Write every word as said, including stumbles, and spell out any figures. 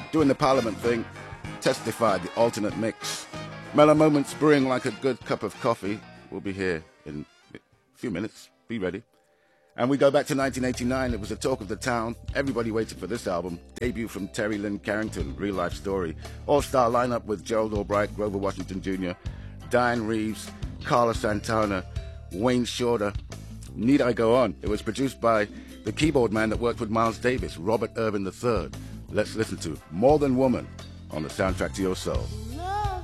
doing the Parliament thing. Testified, the alternate mix. Mellow moments brewing like a good cup of coffee. We'll be here in a few minutes. Be ready. And we go back to nineteen eighty-nine. It was the talk of the town. Everybody waited for this album. Debut from Terry Lynn Carrington, Real Life Story. All-star lineup with Gerald Albright, Grover Washington Junior, Diane Reeves, Carlos Santana, Wayne Shorter. Need I go on? It was produced by the keyboard man that worked with Miles Davis, Robert Irvin the third. Let's listen to More Than Woman on the soundtrack to your soul.